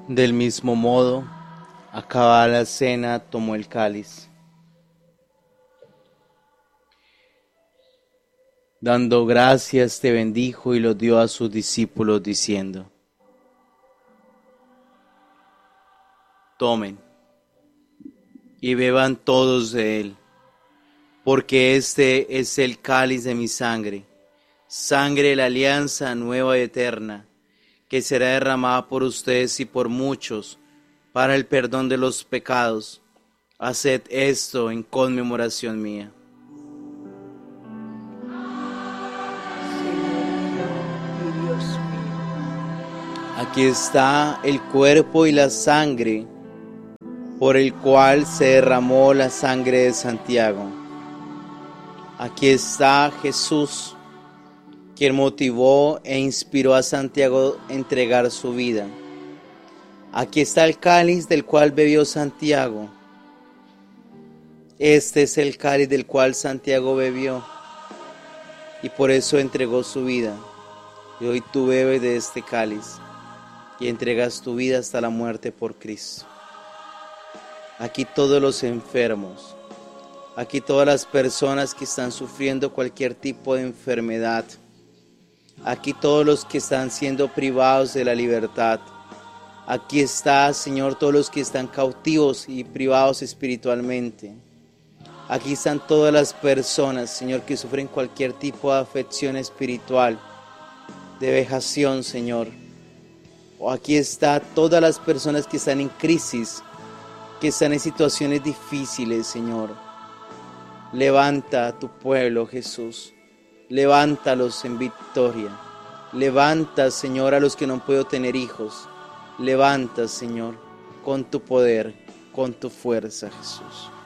Del mismo modo, acabada la cena, tomó el cáliz. Dando gracias, te bendijo y lo dio a sus discípulos, diciendo: Tomen y beban todos de él, porque este es el cáliz de mi sangre, sangre de la alianza nueva y eterna, que será derramada por ustedes y por muchos para el perdón de los pecados. Haced esto en conmemoración mía. Aquí está el cuerpo y la sangre por el cual se derramó la sangre de Santiago. Aquí está Jesús, quien motivó e inspiró a Santiago a entregar su vida. Aquí está el cáliz del cual bebió Santiago. Este es el cáliz del cual Santiago bebió y por eso entregó su vida. Y hoy tú bebes de este cáliz y entregas tu vida hasta la muerte por Cristo. Aquí todos los enfermos, aquí todas las personas que están sufriendo cualquier tipo de enfermedad, aquí todos los que están siendo privados de la libertad. Aquí está, Señor, todos los que están cautivos y privados espiritualmente. Aquí están todas las personas, Señor, que sufren cualquier tipo de afección espiritual, de vejación, Señor. O aquí está todas las personas que están en crisis, que están en situaciones difíciles, Señor. Levanta a tu pueblo, Jesús. Levántalos en victoria. Levanta, Señor, a los que no han podido tener hijos. Levanta, Señor, con tu poder, con tu fuerza, Jesús.